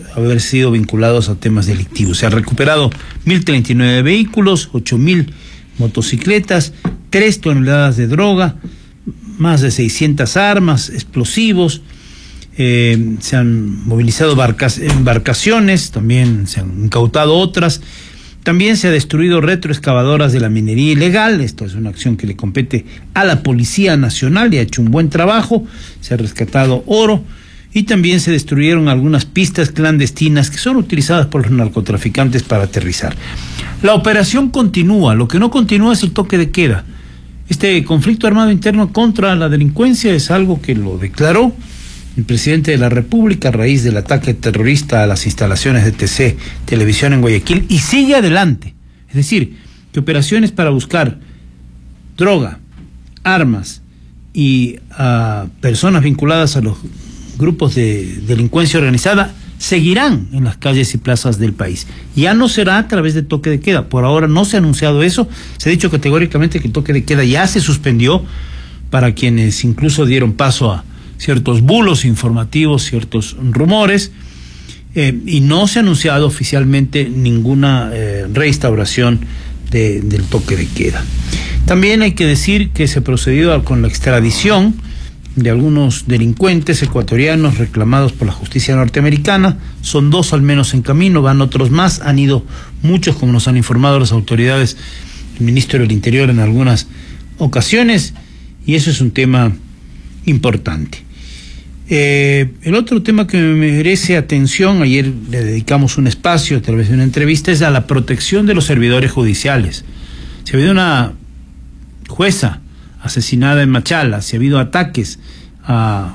haber sido vinculados a temas delictivos. Se han recuperado 1.039 vehículos, 8.000 motocicletas, 3 toneladas de droga, más de 600 armas, explosivos. Se han movilizado embarcaciones, también se han incautado otras. También se ha destruido retroexcavadoras de la minería ilegal. Esto es una acción que le compete a la Policía Nacional y ha hecho un buen trabajo. Se ha rescatado oro y también se destruyeron algunas pistas clandestinas que son utilizadas por los narcotraficantes para aterrizar. La operación continúa, lo que no continúa es el toque de queda. Este conflicto armado interno contra la delincuencia es algo que lo declaró el presidente de la República a raíz del ataque terrorista a las instalaciones de TC Televisión en Guayaquil y sigue adelante. Es decir, que operaciones para buscar droga, armas y a personas vinculadas a los grupos de delincuencia organizada seguirán en las calles y plazas del país. Ya no será a través de toque de queda. Por ahora no se ha anunciado eso. Se ha dicho categóricamente que el toque de queda ya se suspendió para quienes incluso dieron paso a ciertos bulos informativos, ciertos rumores, y no se ha anunciado oficialmente ninguna reinstauración del toque de queda. También hay que decir que se procedió con la extradición de algunos delincuentes ecuatorianos reclamados por la justicia norteamericana. Son 2 al menos en camino, van otros más, han ido muchos, como nos han informado las autoridades, el ministro del Interior en algunas ocasiones, y eso es un tema importante. El otro tema que me merece atención, ayer le dedicamos un espacio a través de una entrevista, es a la protección de los servidores judiciales. Si ha habido una jueza asesinada en Machala, si ha habido ataques a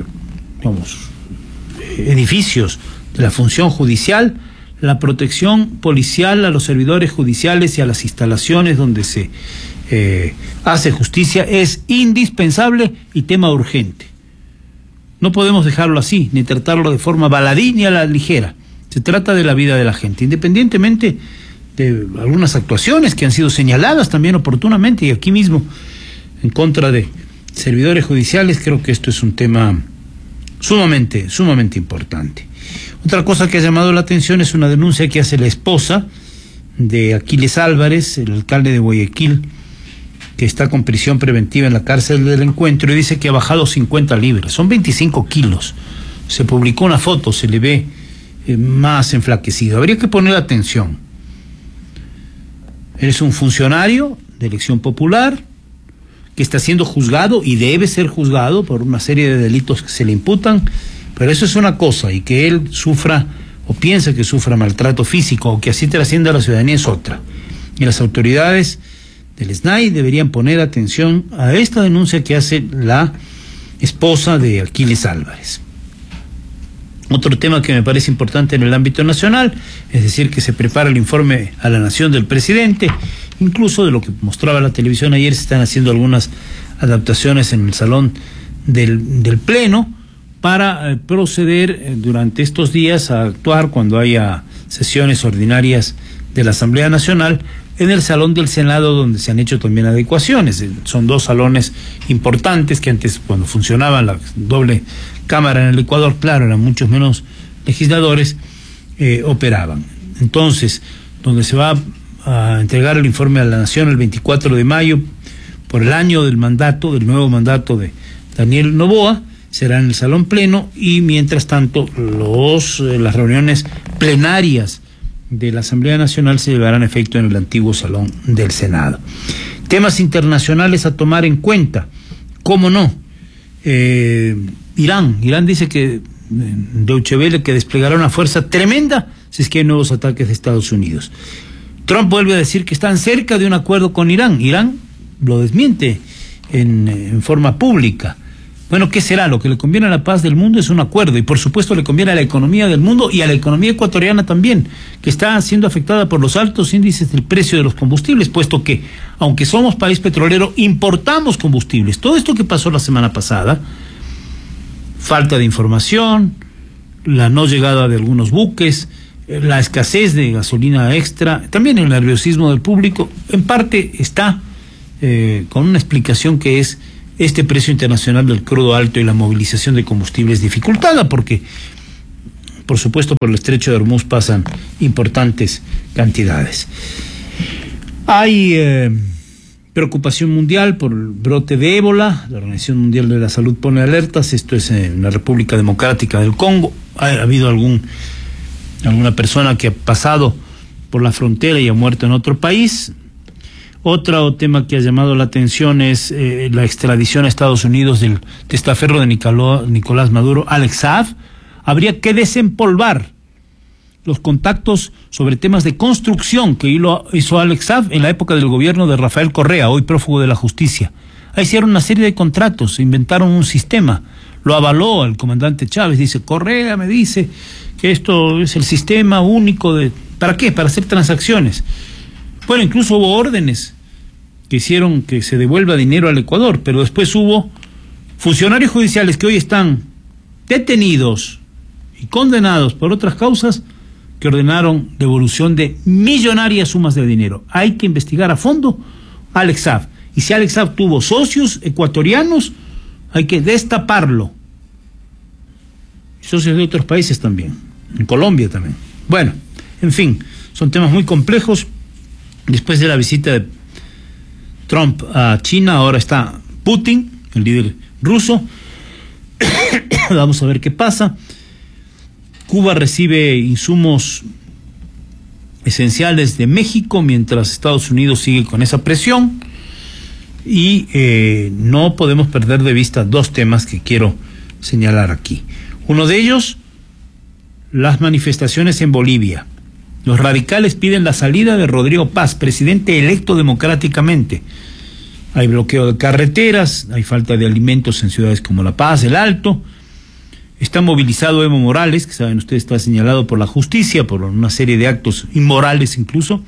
edificios de la función judicial, la protección policial a los servidores judiciales y a las instalaciones donde se hace justicia es indispensable y tema urgente. No podemos dejarlo así, ni tratarlo de forma baladí ni a la ligera. Se trata de la vida de la gente, independientemente de algunas actuaciones que han sido señaladas también oportunamente y aquí mismo en contra de servidores judiciales. Creo que esto es un tema sumamente importante. Otra cosa que ha llamado la atención es una denuncia que hace la esposa de Aquiles Álvarez, el alcalde de Guayaquil, que está con prisión preventiva en la cárcel del Encuentro, y dice que ha bajado 50 libras, son 25 kilos. Se publicó una foto, se le ve más enflaquecido. Habría que poner atención. Eres un funcionario de elección popular que está siendo juzgado y debe ser juzgado por una serie de delitos que se le imputan, pero eso es una cosa, y que él sufra o piensa que sufra maltrato físico o que así trascienda a la ciudadanía es otra. Y las autoridades del SNAI deberían poner atención a esta denuncia que hace la esposa de Aquiles Álvarez. Otro tema que me parece importante en el ámbito nacional, es decir, que se prepara el informe a la nación del presidente, incluso de lo que mostraba la televisión ayer, se están haciendo algunas adaptaciones en el salón del Pleno para proceder durante estos días a actuar cuando haya sesiones ordinarias de la Asamblea Nacional en el Salón del Senado, donde se han hecho también adecuaciones. Son 2 salones importantes que antes, cuando funcionaba la doble cámara en el Ecuador, claro, eran muchos menos legisladores, operaban. Entonces, donde se va a entregar el informe a la Nación el 24 de mayo por el año del mandato, del nuevo mandato de Daniel Noboa, será en el Salón Pleno, y mientras tanto las reuniones plenarias de la Asamblea Nacional se llevarán a efecto en el antiguo Salón del Senado. Temas internacionales a tomar en cuenta, ¿cómo no? Irán dice que Deutsche Welle que desplegará una fuerza tremenda si es que hay nuevos ataques de Estados Unidos. Trump vuelve a decir que están cerca de un acuerdo con Irán. Irán lo desmiente en forma pública. Bueno, ¿qué será? Lo que le conviene a la paz del mundo es un acuerdo, y por supuesto le conviene a la economía del mundo y a la economía ecuatoriana también, que está siendo afectada por los altos índices del precio de los combustibles, puesto que, aunque somos país petrolero, importamos combustibles. Todo esto que pasó la semana pasada, falta de información, la no llegada de algunos buques, la escasez de gasolina extra, también el nerviosismo del público, en parte está con una explicación que es este precio internacional del crudo alto y la movilización de combustibles dificultada, porque por supuesto por el estrecho de Hormuz pasan importantes cantidades. Hay preocupación mundial por el brote de ébola. La Organización Mundial de la Salud pone alertas. Esto es en la República Democrática del Congo. Ha habido alguna persona que ha pasado por la frontera y ha muerto en otro país. Otro tema que ha llamado la atención es la extradición a Estados Unidos del testaferro de Nicolás Maduro, Alex Saab. Habría que desempolvar los contactos sobre temas de construcción que hizo Alex Saab en la época del gobierno de Rafael Correa, hoy prófugo de la justicia. Ahí hicieron una serie de contratos, inventaron un sistema, lo avaló el comandante Chávez, dice, Correa me dice que esto es el sistema único de... ¿Para qué? Para hacer transacciones. Bueno, incluso hubo órdenes que hicieron que se devuelva dinero al Ecuador, pero después hubo funcionarios judiciales que hoy están detenidos y condenados por otras causas que ordenaron devolución de millonarias sumas de dinero. Hay que investigar a fondo a Alex Saab. Y si Alex Saab tuvo socios ecuatorianos, hay que destaparlo. Y socios de otros países también, en Colombia también. Bueno, en fin, son temas muy complejos. Después de la visita de Trump a China, ahora está Putin, el líder ruso. Vamos a ver qué pasa. Cuba recibe insumos esenciales de México, mientras Estados Unidos sigue con esa presión. Y no podemos perder de vista dos temas que quiero señalar aquí. Uno de ellos, las manifestaciones en Bolivia. Los radicales piden la salida de Rodrigo Paz, presidente electo democráticamente. Hay bloqueo de carreteras, hay falta de alimentos en ciudades como La Paz, El Alto. Está movilizado Evo Morales, que saben ustedes está señalado por la justicia, por una serie de actos inmorales incluso.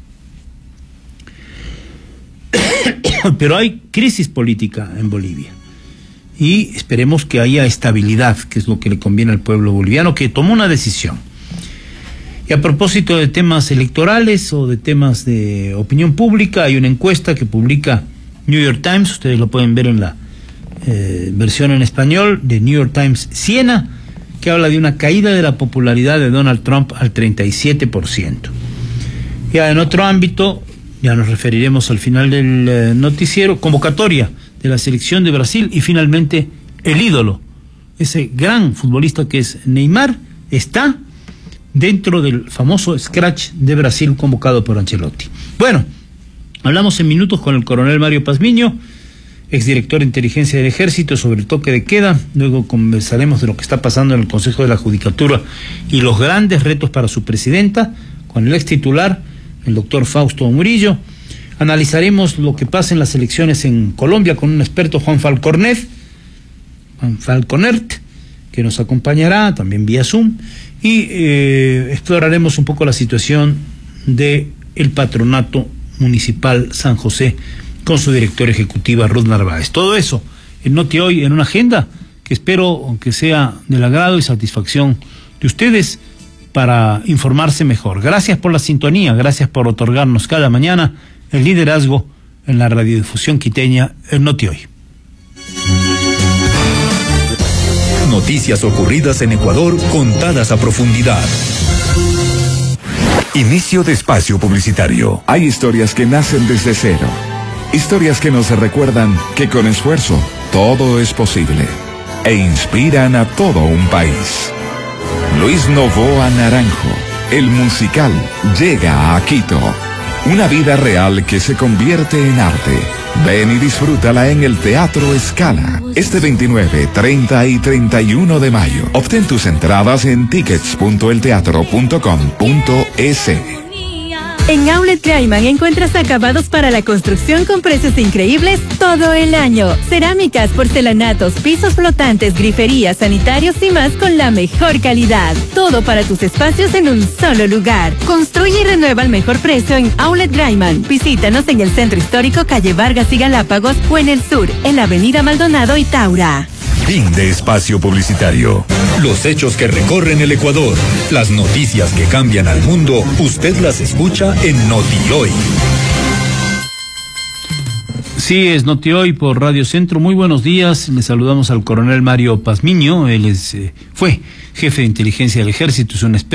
Pero hay crisis política en Bolivia. Y esperemos que haya estabilidad, que es lo que le conviene al pueblo boliviano, que tomó una decisión. Y a propósito de temas electorales o de temas de opinión pública, hay una encuesta que publica New York Times, ustedes lo pueden ver en la versión en español de New York Times Siena, que habla de una caída de la popularidad de Donald Trump al 37%. Ya en otro ámbito, ya nos referiremos al final del noticiero, convocatoria de la selección de Brasil y finalmente el ídolo, ese gran futbolista que es Neymar, está dentro del famoso scratch de Brasil convocado por Ancelotti. Bueno, hablamos en minutos con el coronel Mario Pazmiño, exdirector de inteligencia del Ejército, sobre el toque de queda. Luego conversaremos de lo que está pasando en el Consejo de la Judicatura y los grandes retos para su presidenta, con el ex titular, el doctor Fausto Murillo. Analizaremos lo que pasa en las elecciones en Colombia con un experto, Juan Falconert, que nos acompañará también vía Zoom, y exploraremos un poco la situación de el Patronato Municipal San José con su directora ejecutiva Ruth Narváez. Todo eso en Noti Hoy, en una agenda que espero que sea del agrado y satisfacción de ustedes para informarse mejor. Gracias por la sintonía, gracias por otorgarnos cada mañana el liderazgo en la radiodifusión quiteña en Noti Hoy. Noticias ocurridas en Ecuador contadas a profundidad. Inicio de espacio publicitario. Hay historias que nacen desde cero. Historias que nos recuerdan que con esfuerzo todo es posible. E inspiran a todo un país. Luis Novoa Naranjo, el musical, llega a Quito. Una vida real que se convierte en arte. Ven y disfrútala en el Teatro Scala, este 29, 30 y 31 de mayo. Obtén tus entradas en tickets.elteatro.com.es. En Outlet Graiman encuentras acabados para la construcción con precios increíbles todo el año. Cerámicas, porcelanatos, pisos flotantes, griferías, sanitarios y más con la mejor calidad. Todo para tus espacios en un solo lugar. Construye y renueva al mejor precio en Outlet Graiman. Visítanos en el Centro Histórico, calle Vargas y Galápagos, o en el sur, en la avenida Maldonado y Taura. Fin de espacio publicitario. Los hechos que recorren el Ecuador, las noticias que cambian al mundo, usted las escucha en Noti Hoy. Así es, Noti Hoy por Radio Centro. Muy buenos días. Le saludamos al coronel Mario Pazmiño. Él fue jefe de inteligencia del Ejército, es un experto